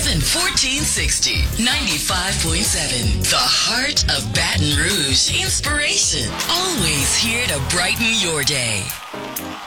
FM 1460, 95.7. The heart of Baton Rouge. Inspiration. Always here to brighten your day.